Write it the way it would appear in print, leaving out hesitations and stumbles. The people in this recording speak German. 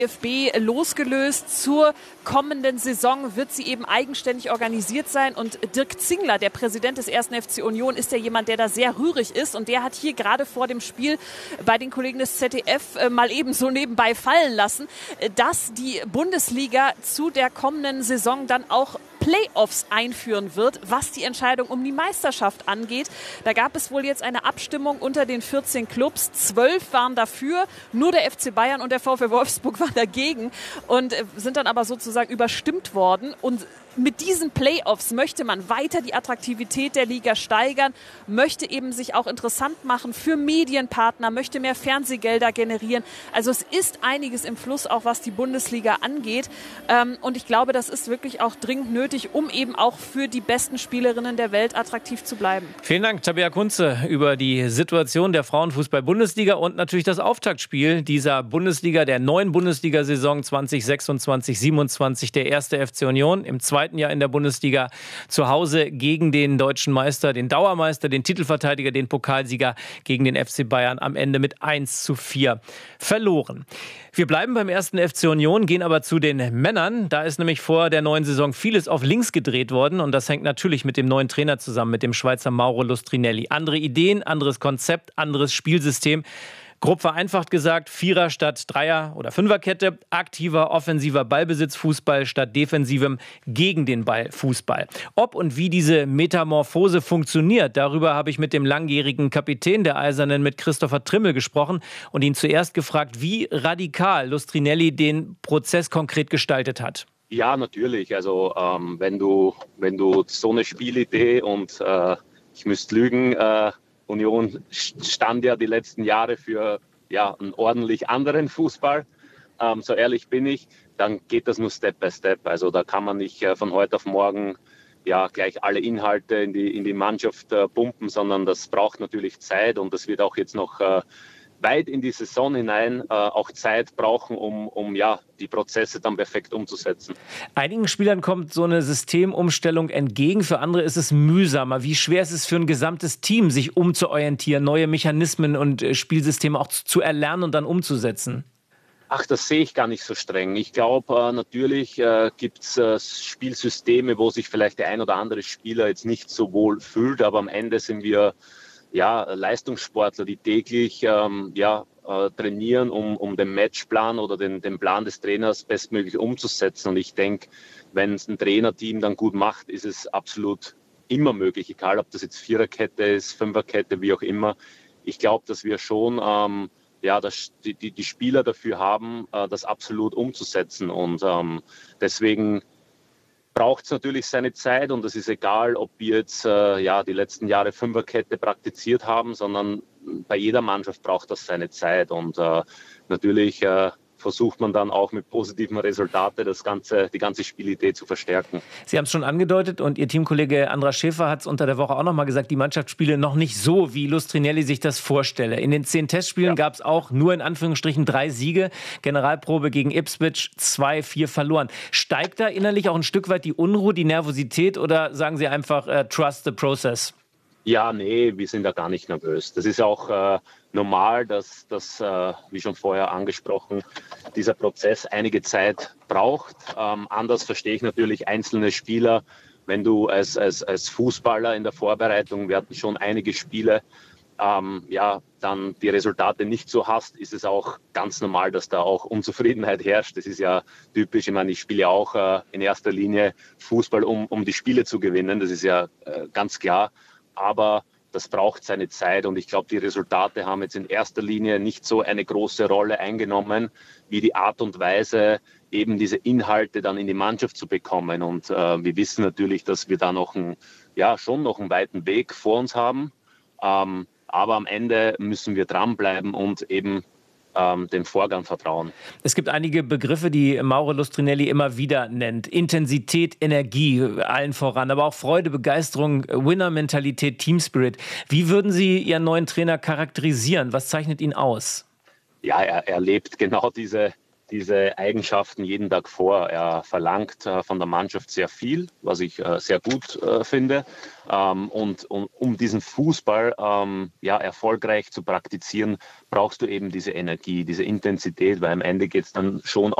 DFB losgelöst. Zur kommenden Saison wird sie eben eigenständig organisiert sein. Und Dirk Zingler, der Präsident des 1. FC Union, ist ja jemand, der da sehr rührig ist. Und der hat hier gerade vor dem Spiel bei den Kollegen des ZDF mal eben so nebenbei fallen lassen, dass die Bundesliga zu der kommenden Saison dann auch Playoffs einführen wird, was die Entscheidung um die Meisterschaft angeht. Da gab es wohl jetzt eine Abstimmung unter den 14 Clubs. 12 waren dafür, nur der FC Bayern und der VfL Wolfsburg waren dagegen und sind dann aber sozusagen überstimmt worden. Und mit diesen Playoffs möchte man weiter die Attraktivität der Liga steigern, möchte eben sich auch interessant machen für Medienpartner, möchte mehr Fernsehgelder generieren. Also es ist einiges im Fluss, auch was die Bundesliga angeht. Und ich glaube, das ist wirklich auch dringend nötig, um eben auch für die besten Spielerinnen der Welt attraktiv zu bleiben. Vielen Dank, Tabea Kunze, über die Situation der Frauenfußball-Bundesliga und natürlich das Auftaktspiel dieser Bundesliga, der neuen Bundesliga-Saison 2026/27, der 1. FC Union im zweiten Jahr in der Bundesliga zu Hause gegen den deutschen Meister, den Dauermeister, den Titelverteidiger, den Pokalsieger gegen den FC Bayern am Ende mit 1:4 verloren. Wir bleiben beim 1. FC Union, gehen aber zu den Männern. Da ist nämlich vor der neuen Saison vieles auf links gedreht worden und das hängt natürlich mit dem neuen Trainer zusammen, mit dem Schweizer Mauro Lustrinelli. Andere Ideen, anderes Konzept, anderes Spielsystem. Grob vereinfacht gesagt, Vierer- statt Dreier- oder Fünferkette, aktiver, offensiver Ballbesitzfußball statt defensivem gegen den Ball Fußball. Ob und wie diese Metamorphose funktioniert, darüber habe ich mit dem langjährigen Kapitän der Eisernen, mit Christopher Trimmel, gesprochen und ihn zuerst gefragt, wie radikal Lustrinelli den Prozess konkret gestaltet hat. Ja, natürlich. Also wenn du so eine Spielidee und ich müsste lügen, Union stand ja die letzten Jahre für einen ordentlich anderen Fußball, so ehrlich bin ich, dann geht das nur Step by Step. Also da kann man nicht von heute auf morgen gleich alle Inhalte in die Mannschaft pumpen, sondern das braucht natürlich Zeit und das wird auch jetzt noch weit in die Saison hinein auch Zeit brauchen, um die Prozesse dann perfekt umzusetzen. Einigen Spielern kommt so eine Systemumstellung entgegen, für andere ist es mühsamer. Wie schwer ist es für ein gesamtes Team, sich umzuorientieren, neue Mechanismen und Spielsysteme auch zu erlernen und dann umzusetzen? Ach, das sehe ich gar nicht so streng. Ich glaube, natürlich gibt es Spielsysteme, wo sich vielleicht der ein oder andere Spieler jetzt nicht so wohl fühlt, aber am Ende sind wir Leistungssportler, die täglich trainieren, um den Matchplan oder den Plan des Trainers bestmöglich umzusetzen. Und ich denke, wenn es ein Trainerteam dann gut macht, ist es absolut immer möglich, egal ob das jetzt Viererkette ist, Fünferkette, wie auch immer. Ich glaube, dass wir schon die Spieler dafür haben, das absolut umzusetzen. Und deswegen braucht es natürlich seine Zeit und es ist egal, ob wir jetzt die letzten Jahre Fünferkette praktiziert haben, sondern bei jeder Mannschaft braucht das seine Zeit und natürlich versucht man dann auch mit positiven Resultaten die ganze Spielidee zu verstärken. Sie haben es schon angedeutet und Ihr Teamkollege Andras Schäfer hat es unter der Woche auch noch mal gesagt, die Mannschaft spiele noch nicht so, wie Lustrinelli sich das vorstelle. In den 10 Testspielen gab es auch nur in Anführungsstrichen 3 Siege. Generalprobe gegen Ipswich 2-4 verloren. Steigt da innerlich auch ein Stück weit die Unruhe, die Nervosität oder sagen Sie einfach trust the process? Ja, nee, wir sind da gar nicht nervös. Das ist auch normal, dass wie schon vorher angesprochen, dieser Prozess einige Zeit braucht. Anders verstehe ich natürlich einzelne Spieler. Wenn du als Fußballer in der Vorbereitung, wir hatten schon einige Spiele, dann die Resultate nicht so hast, ist es auch ganz normal, dass da auch Unzufriedenheit herrscht. Das ist ja typisch. Ich meine, ich spiele auch in erster Linie Fußball, um die Spiele zu gewinnen. Das ist ja ganz klar. Aber das braucht seine Zeit und ich glaube, die Resultate haben jetzt in erster Linie nicht so eine große Rolle eingenommen, wie die Art und Weise, eben diese Inhalte dann in die Mannschaft zu bekommen. Und wir wissen natürlich, dass wir da schon noch einen weiten Weg vor uns haben. Aber am Ende müssen wir dranbleiben und eben dem Vorgang vertrauen. Es gibt einige Begriffe, die Mauro Lustrinelli immer wieder nennt. Intensität, Energie, allen voran, aber auch Freude, Begeisterung, Winner-Mentalität, Teamspirit. Wie würden Sie Ihren neuen Trainer charakterisieren? Was zeichnet ihn aus? Ja, er lebt genau diese diese Eigenschaften jeden Tag vor. Er verlangt von der Mannschaft sehr viel, was ich sehr gut finde. Und um diesen Fußball erfolgreich zu praktizieren, brauchst du eben diese Energie, diese Intensität, weil am Ende geht es dann schon